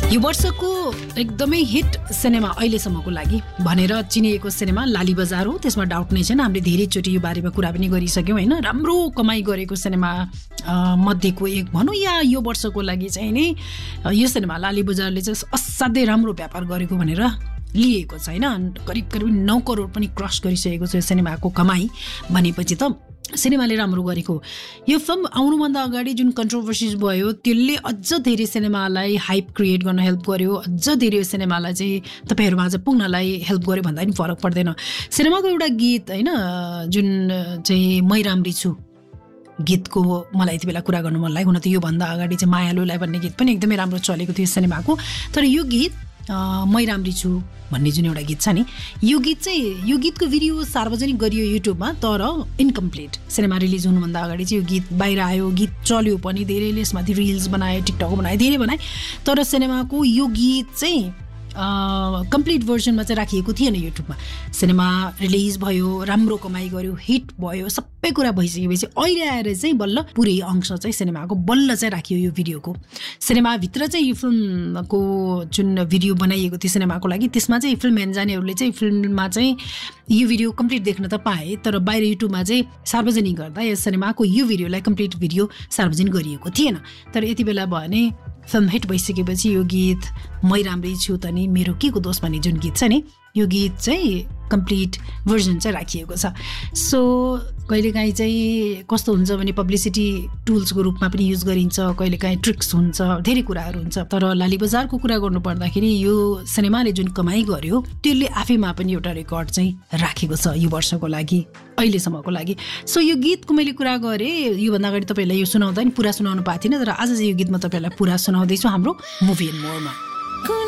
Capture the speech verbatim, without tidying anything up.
यो वर्षको एकदमै हिट सिनेमा अहिलेसम्मको लागि भनेर चिनिएको सिनेमा लाली बजार हो। त्यसमा डाउट नै छैन। हामीले धेरैचोटि यो बारेमा कुरा पनि गरिसक्यौँ होइन। राम्रो कमाइ गरेको सिनेमा मध्येको एक भनौँ या यो वर्षको लागि चाहिँ नै यो सिनेमा लाली बजारले चाहिँ असाध्यै राम्रो व्यापार गरेको भनेर लिएको छ होइन। करिब करिब नौ करोड पनि क्रस गरिसकेको छ यो सिनेमाको कमाइ भनेपछि त सिनेमाले राम्रो गरेको। यो फिल्म आउनुभन्दा अगाडि जुन कन्ट्रोभर्सिज भयो त्यसले अझ धेरै सिनेमालाई हाइप क्रिएट गर्न हेल्प गर्यो, अझ धेरै सिनेमालाई चाहिँ तपाईँहरूमा आज पुग्नलाई हेल्प गर्यो भन्दा पनि फरक पर्दैन। सिनेमाको एउटा गीत होइन जुन चाहिँ मै राम्री छु गीतको मलाई यति बेला कुरा गर्नु मन लाग्यो। हुन त योभन्दा अगाडि चाहिँ मायालुलाई भन्ने गीत पनि एकदमै राम्रो चलेको थियो सिनेमाको। तर यो गीत मै राम्री छु भन्ने जुन एउटा गीत छ नि, यो गीत चाहिँ यो गीतको भिडियो सार्वजनिक गरियो युट्युबमा तर इन्कम्प्लिट। सिनेमा रिलिज हुनुभन्दा अगाडि चाहिँ यो गीत बाहिर आयो, गीत चल्यो पनि, धेरैले यसमाथि रिल्स बनाए, टिकटक बनाए, धेरै बनाए। तर सिनेमाको यो गीत चाहिँ कम्प्लिट भर्जनमा चाहिँ राखिएको थिएन युट्युबमा। सिनेमा रिलिज भयो, राम्रो कमाइ गर्यो, हिट भयो, सबै कुरा भइसकेपछि अहिले आएर चाहिँ बल्ल पुरै अंश चाहिँ सिनेमाको बल्ल चाहिँ राखियो यो भिडियोको। सिनेमाभित्र चाहिँ यो फिल्मको जुन भिडियो बनाइएको थियो सिनेमाको लागि, त्यसमा चाहिँ फिल्म हेर्न जानेहरूले चाहिँ फिल्ममा चाहिँ यो भिडियो कम्प्लिट देख्न त पाए, तर बाहिर युट्युबमा चाहिँ सार्वजनिक गर्दा यस सिनेमाको यो भिडियोलाई कम्प्लिट भिडियो सार्वजनिक गरिएको थिएन। तर यति बेला भयो भने फिल्म हिट भइसकेपछि यो गीत मै राम्री छु त नि मेरो के को दोष भन्ने जुन गीत छ नि, यो गीत चाहिँ कम्प्लिट भर्जन चाहिँ राखिएको छ। सो कहिलेकाहीँ चाहिँ कस्तो हुन्छ भने पब्लिसिटी टुल्सको रूपमा पनि युज गरिन्छ, कहिलेकाहीँ ट्रिक्स हुन्छ, धेरै कुराहरू हुन्छ। तर लाली बजारको कुरा गर्नु पर्दाखेरि यो सिनेमाले जुन कमाइ गर्यो त्यसले आफैमा पनि एउटा रेकर्ड चाहिँ राखेको छ यो वर्षको लागि, अहिलेसम्मको लागि। सो यो गीतको मैले कुरा गरेँ, योभन्दा अगाडि तपाईँहरूलाई यो सुनाउँदा नि पुरा सुनाउनु पाएको थिएन, तर आज चाहिँ यो गीत म तपाईँहरूलाई पुरा सुनाउँदैछु हाम्रो मुभी एन्ड मोरमा।